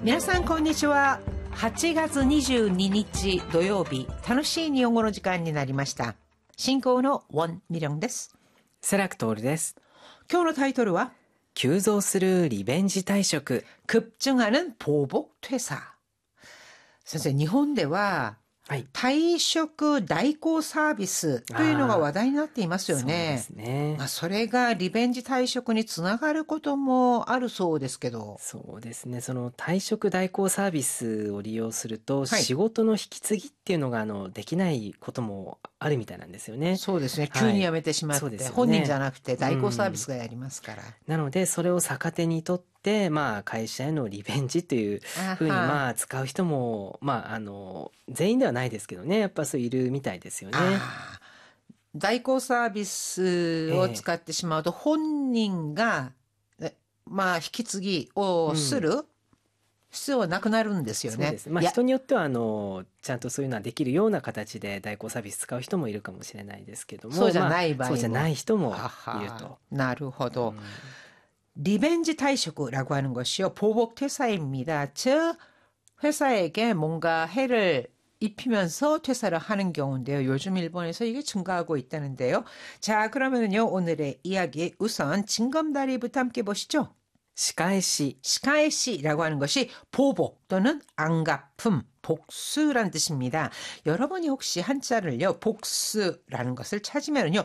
皆さんこんにちは。8月22日土曜日、楽しい日本語の時間になりました。進行のウォン・ミリョンです。 セラクトールです。 今日のタイトルは急増するリベンジ退職。 급증하는 보복 퇴사。先生、日本では退職代行サービスというのが話題になっていますよね。 そうですね。 それがリベンジ退職につながることもあるそうですけど。 そうですね。その退職代行サービスを利用すると、 はい仕事の引き継ぎっていうのができないこともあるみたいなんですよね。 そうですね。 はい急に辞めてしまって、 そうですよね本人じゃなくて代行サービスがやりますから。 なのでそれを逆手にとって、会社へのリベンジというふうに使う人も全員ではないですけどね、やっぱそういるみたいですよね。 代行サービスを使ってしまうと、本人が引き継ぎをする必要はなくなるんですよね。 そうです。人によってはちゃんとそういうのはできるような形で代行サービス使う人もいるかもしれないですけども、 そうじゃない場合も、 そうじゃない人もいると。 なるほど。리벤지退職라고 하는 것이요. 보복 퇴사입니다. 즉 회사에게 뭔가 해를 입히면서 퇴사를 하는 경우인데요. 요즘 일본에서 이게 증가하고 있다는데요. 자, 그러면은요, 오늘의 이야기 우선 징검다리부터 함께 보시죠. 仕返し。 시카에시라고 하는 것이 보복 또는 안갚음, 복수란 뜻입니다. 여러분이 혹시 한자를요, 복수라는 것을 찾으면요,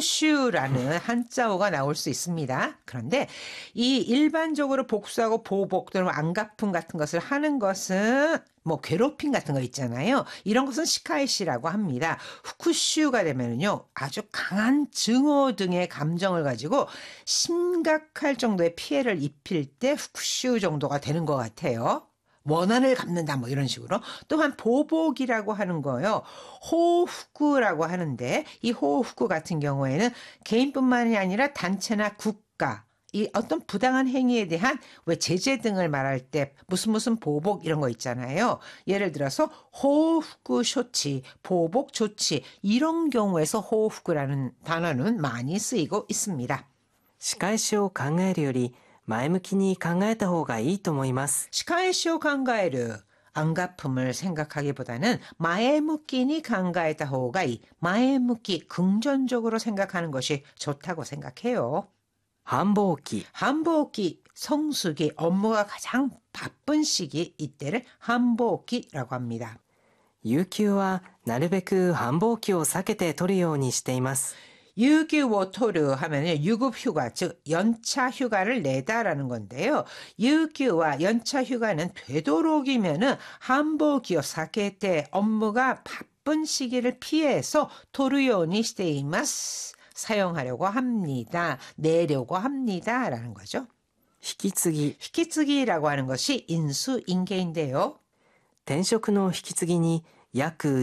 후쿠슈라는 한자어가 나올 수 있습니다. 그런데 이 일반적으로 복수하고 보복 또는 안갚음 같은 것을 하는 것은 괴롭힘 같은 거 있잖아요. 이런 것은 시카이시라고 합니다. 후쿠슈가 되면은요, 아주 강한 증오 등의 감정을 가지고 심각할 정도의 피해를 입힐 때 후쿠슈 정도가 되는 것 같아요. 원한을 갚는다 이런 식으로. 또한 보복이라고 하는 거요. 호후쿠라고 하는데 이 호후쿠 같은 경우에는 개인뿐만이 아니라 단체나 국가, 이 어떤 부당한 행위에 대한 제재 등을 말할 때 무슨 보복 이런 거 있잖아요. 예를 들어서 호후쿠 쇼치, 보복 조치 이런 경우에서 호후쿠라는 단어는 많이 쓰이고 있습니다. 仕返しを考えるより前向きに考えた方がいいと思います。 시카에시오 강가에르 안갚음을 생각하기보다는 마에무끼니 강가에다 호가이 마에무끼 긍정적으로 생각하는 것이 좋다고 생각해요. 繁忙期繁忙期 성수기 업무가 가장 바쁜 시기 이때를繁忙期라고 합니다. 有給はなるべく繁忙期を避けて取るようにしています。 유규워토르 하면은 유급휴가, 즉 연차 휴가를 내다라는 건데요. 유규와 연차 휴가는 되도록이면은 한보기요 사케테 업무가 바쁜 시기를 피해서 토르요니 시테이마스 사용하려고 합니다. 내려고 합니다라는 거죠. 引き継ぎ 히키츠기라고 하는 것이 인수인계인데요. 転職の引き継ぎに約